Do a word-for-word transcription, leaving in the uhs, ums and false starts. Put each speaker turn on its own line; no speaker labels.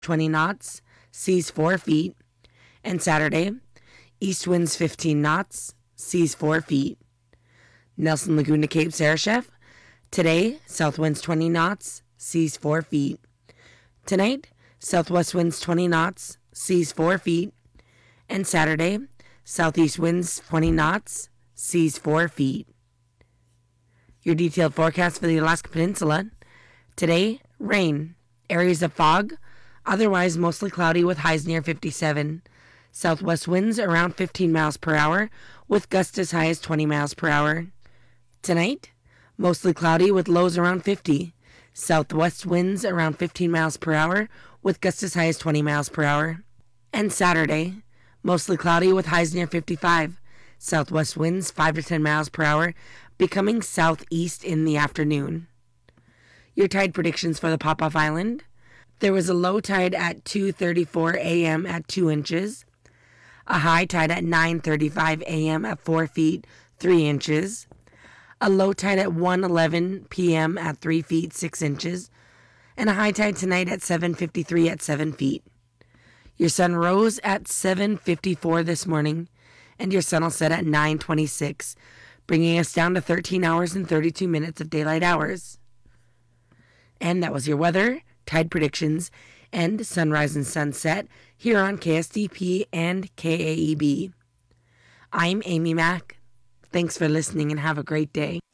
twenty knots, seas four feet. And Saturday, east winds fifteen knots, seas four feet. Nelson Lagoon to Cape Sarashef. Today, south winds twenty knots, seas four feet. Tonight, southwest winds twenty knots, seas four feet. And Saturday, southeast winds twenty knots, seas four feet. Your detailed forecast for the Alaska Peninsula. Today, rain, areas of fog, otherwise mostly cloudy with highs near fifty-seven. Southwest winds around fifteen miles per hour with gusts as high as twenty miles per hour. Tonight, mostly cloudy with lows around fifty. Southwest winds around fifteen miles per hour with gusts as high as twenty miles per hour. And Saturday, mostly cloudy with highs near fifty-five. Southwest winds five to ten miles per hour, becoming southeast in the afternoon. Your tide predictions for the Pop-Off Island. There was a low tide at two thirty-four a.m. at two inches. A high tide at nine thirty-five a.m. at four feet, three inches. A low tide at one eleven p.m. at three feet, six inches. And a high tide tonight at seven fifty-three at seven feet. Your sun rose at seven fifty-four this morning, and your sun will set at nine twenty-six, bringing us down to thirteen hours and thirty-two minutes of daylight hours. And that was your weather, tide predictions, and sunrise and sunset here on K S D P and K A E B. I'm Amy Mack. Thanks for listening and have a great day.